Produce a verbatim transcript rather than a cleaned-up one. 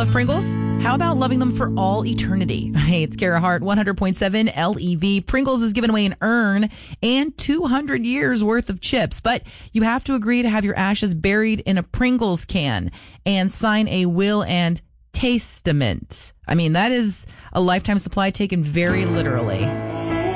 love Pringles? How about loving them for all eternity? Hey, it's Kara Hart, one hundred point seven L E V. Pringles is giving away an urn and two hundred years worth of chips, but you have to agree to have your ashes buried in a Pringles can and sign a will and testament. I mean, that is a lifetime supply taken very literally.